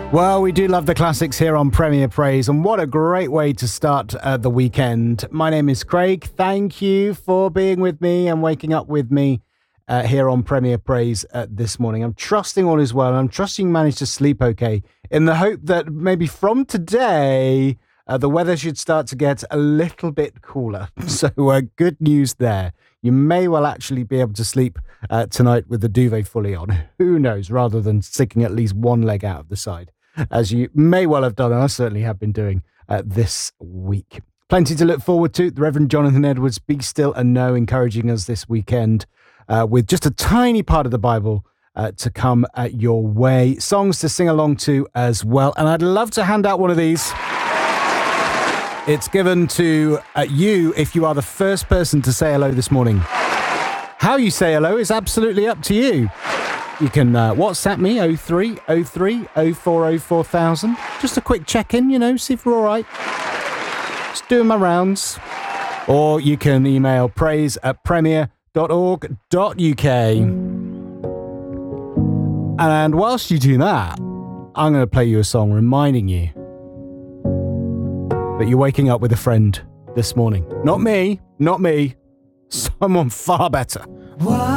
Well, we do love the classics here on Premier Praise, and what a great way to start the weekend. My name is Craig. Thank you for being with me and waking up with me here on Premier Praise this morning. I'm trusting all is well, and I'm trusting you managed to sleep okay, in the hope that maybe from today, the weather should start to get a little bit cooler. So good news there. You may well actually be able to sleep tonight with the duvet fully on. Who knows, rather than sticking at least one leg out of the side, as you may well have done, and I certainly have been doing this week. Plenty to look forward to. The Reverend Jonathan Edwards, Be Still and Know, encouraging us this weekend with just a tiny part of the Bible to come your way. Songs to sing along to as well. And I'd love to hand out one of these. It's given to you if you are the first person to say hello this morning. How you say hello is absolutely up to you. You can WhatsApp me 0303 040 4000. Just a quick check-in, see if we're all right. Just doing my rounds. Or you can email praise@premier.org.uk. And whilst you do that, I'm going to play you a song reminding you that you're waking up with a friend this morning. Not me. Someone far better. What?